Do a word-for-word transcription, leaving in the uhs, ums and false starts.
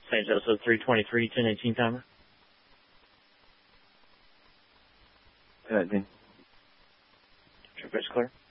Saint Joseph three twenty-three, ten eighteen timer. ten eighteen. Trip pitch clear.